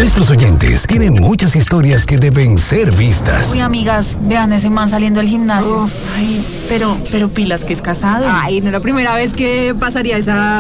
Nuestros oyentes tienen muchas historias que deben ser vistas. Uy, amigas, vean ese man saliendo del gimnasio. Ay, pero pilas que es casado. Ay, no es la primera vez que pasaría esa